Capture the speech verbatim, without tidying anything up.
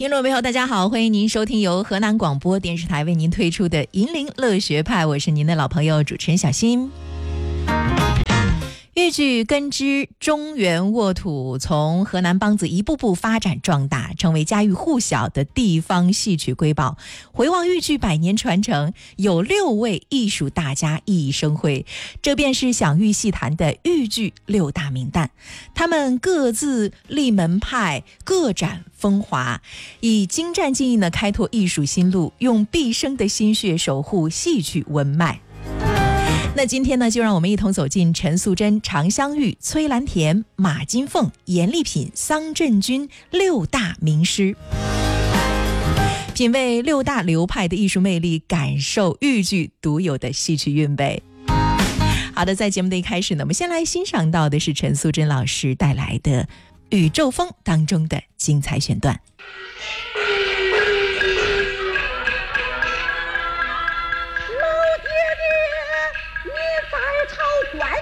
听众朋友大家好，欢迎您收听由河南广播电视台为您推出的银铃乐学派，我是您的老朋友主持人小新。豫剧根枝中原沃土，从河南梆子一步步发展壮大，成为家喻户晓的地方戏曲瑰宝。回望豫剧百年传承，有六位艺术大家熠熠生辉，这便是享誉戏坛的豫剧六大名旦。他们各自立门派，各展风华，以精湛技艺呢开拓艺术新路，用毕生的心血守护戏曲文脉。那今天呢，就让我们一同走进陈素贞、常香玉、崔兰田、马金凤、严丽品、桑振军六大名师，品味六大流派的艺术魅力，感受豫剧独有的戏曲韵味。好的，在节目的一开始呢，我们先来欣赏到的是陈素贞老师带来的《宇宙风》当中的精彩选段。